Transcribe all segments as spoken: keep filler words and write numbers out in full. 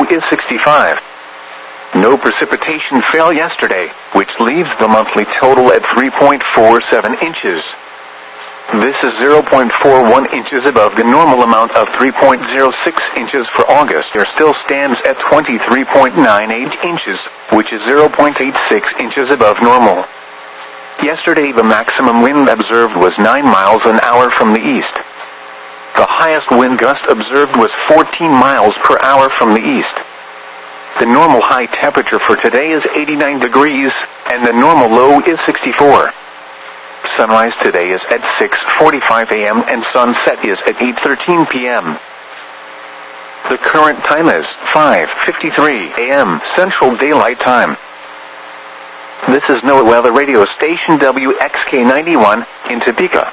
is sixty-five. No precipitation fell yesterday, which leaves the monthly total at three point four seven inches. This is zero point four one inches above the normal amount of three point zero six inches for August. There still stands at twenty-three point nine eight inches, which is zero point eight six inches above normal. Yesterday the maximum wind observed was nine miles an hour from the east. The highest wind gust observed was fourteen miles per hour from the east. The normal high temperature for today is eighty-nine degrees, and the normal low is sixty-four. Sunrise today is at six forty-five a m and sunset is at eight thirteen p m The current time is five fifty-three a m Central Daylight Time. This is NOAA Weather Radio Station W X K ninety-one in Topeka.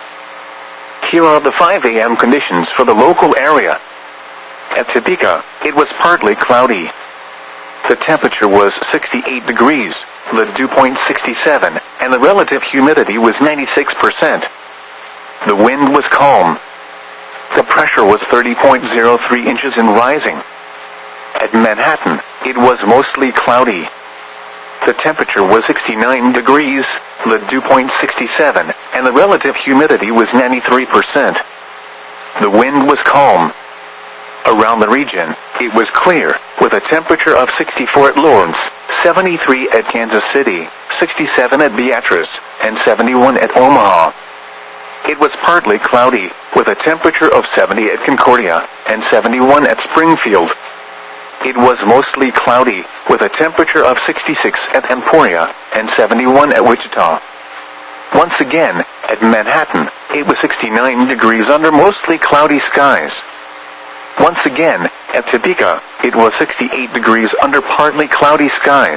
Here are the five a m conditions for the local area. At Topeka, it was partly cloudy. The temperature was sixty-eight degrees, the dew point sixty-seven, and the relative humidity was ninety-six percent. The wind was calm. The pressure was thirty point zero three inches and rising. At Manhattan, it was mostly cloudy. The temperature was sixty-nine degrees, the dew point sixty-seven, and the relative humidity was ninety-three percent. The wind was calm. Around the region, it was clear, with a temperature of sixty-four at Lawrence, seventy-three at Kansas City, sixty-seven at Beatrice, and seventy-one at Omaha. It was partly cloudy, with a temperature of seventy at Concordia, and seventy-one at Springfield. It was mostly cloudy, with a temperature of sixty-six at Emporia, and seventy-one at Wichita. Once again, at Manhattan, it was sixty-nine degrees under mostly cloudy skies. Once again, at Topeka, it was sixty-eight degrees under partly cloudy skies.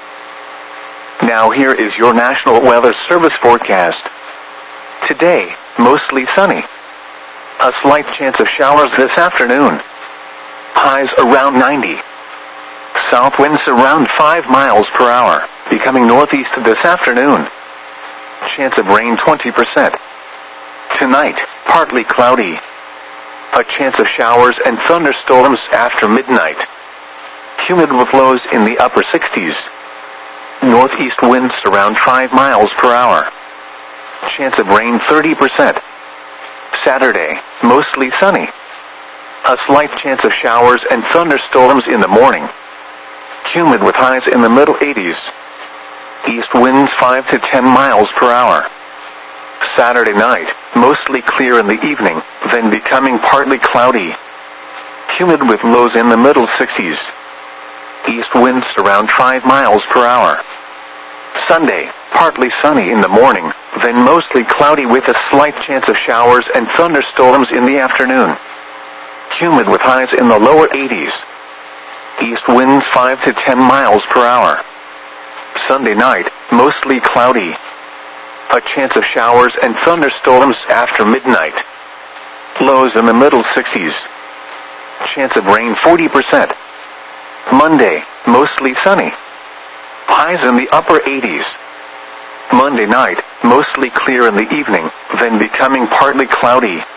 Now here is your National Weather Service forecast. Today, mostly sunny. A slight chance of showers this afternoon. Highs around ninety. South winds around five miles per hour, becoming northeast this afternoon. Chance of rain twenty percent. Tonight, partly cloudy. A chance of showers and thunderstorms after midnight. Humid with lows in the upper sixties. Northeast winds around five miles per hour. Chance of rain thirty percent. Saturday, mostly sunny. A slight chance of showers and thunderstorms in the morning. Humid with highs in the middle eighties. East winds five to ten miles per hour. Saturday night, mostly clear in the evening, then becoming partly cloudy. Humid with lows in the middle sixties. East winds around five miles per hour. Sunday, partly sunny in the morning, then mostly cloudy with a slight chance of showers and thunderstorms in the afternoon. Humid with highs in the lower eighties. East winds five to ten miles per hour. Sunday night, mostly cloudy. A chance of showers and thunderstorms after midnight. Lows in the middle sixties. Chance of rain forty percent. Monday, mostly sunny. Highs in the upper eighties. Monday night, mostly clear in the evening, then becoming partly cloudy.